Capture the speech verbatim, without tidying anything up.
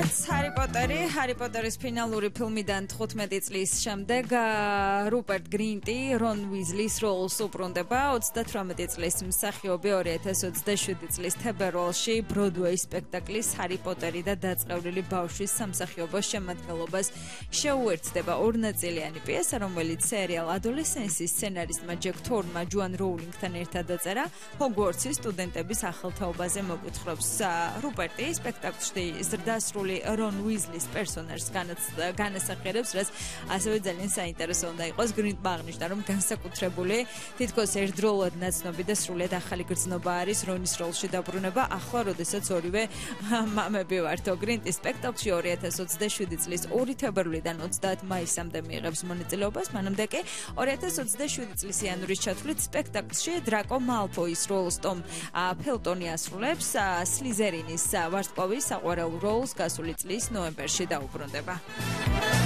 მოგესალმებით. ჰარი პოტერი, ჰარი პოტერის ფინალური ფილმიდან თხუთმეტი წლის შემდეგ რუპერტ გრინტი რონ უიზლის როლს უბრუნდება. ოცდათვრამეტი წლის მსახიობი ორი ათას ოცდაშვიდი წლის თებერვალში ბროდვეის სპექტაკლის ჰარი პოტერი და დაწყევლილი ბავშვის სამსახიობო შემადგენლობას შეუერთდება ორნაწილიანი პიესა, რომელიც სერიალ ადოლესცენსის სცენარისტმა ჯეკ თორნმა ჯოან როულინგთან ერთად დაწერა. ჰოგვორტსის სტუდენტების ახალთაობაზე მოგვითხრობს. რუპერტი სპექტაკლში ზრდასრული რონ უიზლის პერსონაჟს განასახიერებს, რაც ასევე ძალიან საინტერესო უნდა იყოს. გრინტმა აღნიშნა, რომ განსაკუთრებული თითქოს ერთდროულად ნაცნობი და სრულიად ახალი გრძნობა არის რონის როლში დაბრუნება, ახლა, როდესაც ორივე მამები ვართო. გრინტის სპექტაკლში ორი ათას ოცდაშვიდი წლის ორი თებერვლიდან ოცდაათი მაისამდე მიიღებს მონაწილეობას, მანამდე კი ორი ათას ოცდაშვიდი წლის იანვრის ჩათვლით სპექტაკლში დრაკო მალფოის როლს ტომ ფელტონი ასრულებს. სლიზერინის ვარსკვლავის საყვარელ როლს გასული წლის ნოემბერში დაუბრუნდება.